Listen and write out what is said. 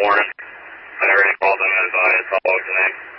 Warren. I already called him as I had followed tonight.